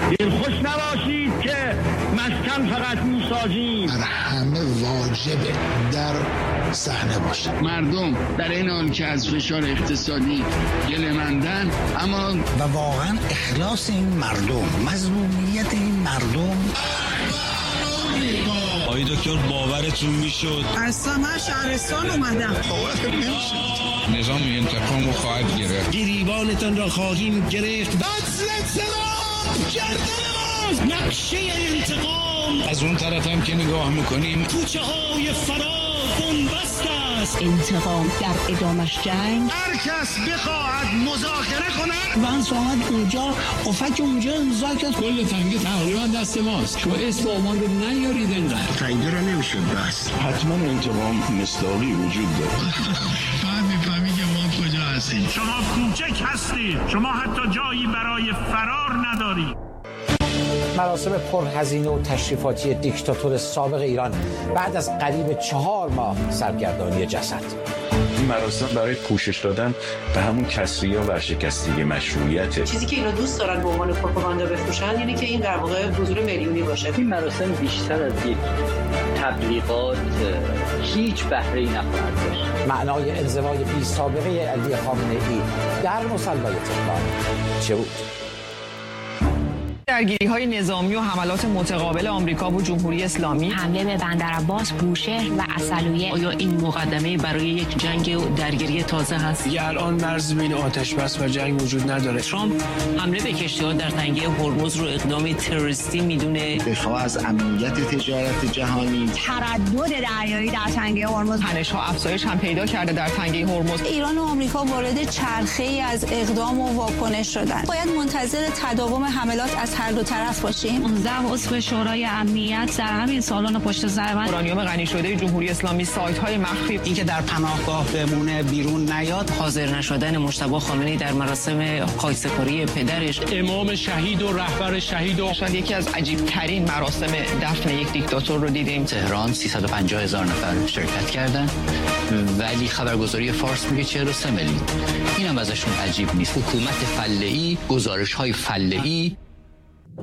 دلخوش نباشید که مسکن فقط میسازیم. همه واجبه در صحنه باشه. مردم در این حال که از فشار اقتصادی گله‌مندن، اما و واقعا اخلاص این مردم، مظلومیت این مردم. آقای دکتر باورتون میشد؟ از سمر شهرستان اومدم. باورتون نمیشد. نظام انتقام رو خواهد گرفت. گریبانتان را خواهیم گرفت. نقشه انتقام. از اون طرف هم که نگاه میکنیم کوچه های فرار بنبست است. انتقام در ادامش جنگ. هر کس بخواهد مذاکره کند من ساعت اونجا افک اونجا امضا کرد. کل تنگه تقریبا دست ماست. شما اسم آمان رو نیارید انقدر تنگه رو نمیشه بس. حتما انتقام مصداقی وجود داره. فهم میفهمی که ما کجا هستیم. شما کوچک هستید. شما حتی جایی برای فرار ندارید. مراسم پرهزینه و تشریفاتی دیکتاتور سابق ایران بعد از قریب 4 ماه سرگردانی جسد. این مراسم برای پوشش دادن به همون کسری و ورشکستگی مشروعیته. چیزی که اینا دوست دارن به عنوان پروپاگاندا بفروشن اینه که این در واقع حضور میلیونی باشه. این مراسم بیشتر از یک تبلیغات هیچ بهره‌ای نخواهد داشت. معنای انزوای بی سابقه علی خامنه‌ای در مصلی تهران چه بود؟ درگیری‌های نظامی و حملات متقابل آمریکا و جمهوری اسلامی، حمله به بندرعباس، بوشهر و عسلویه. آیا این مقدمه برای یک جنگ و درگیری تازه هست؟ یا الان مرز بین آتش بس و جنگ وجود نداره؟ ترامپ حمله به کشتی‌ها در تنگه هرمز رو اقدامی تروریستی میدونه. دفاع از امنیت تجارت جهانی. تردد دریایی در تنگه هرمز. تنش‌ها افزایش هم پیدا کرده در تنگه هرمز. ایران و آمریکا وارد چرخه‌ای از اقدام و واکنش شدن. باید منتظر تداوم حملات از هر دو طرف باشیم. 19 عضو شورای امنیت در همین سالن پشت سر من. اورانیوم غنی شده جمهوری اسلامی، سایت‌های مخفی. این که در پناهگاه بمونه بیرون نیاد. حاضر نشدن مجتبی خامنه‌ای در مراسم خاکسپاری پدرش. امام شهید و رهبر شهید و شاید یکی از عجیب‌ترین مراسم دفن یک دیکتاتور رو دیدیم. تهران 350,000 نفر شرکت کردن، ولی خبرگزاری فارس میگه 43 میلیون. اینم ازشون عجیب نیست. حکومت فله‌ای، گزارش‌های فله‌ای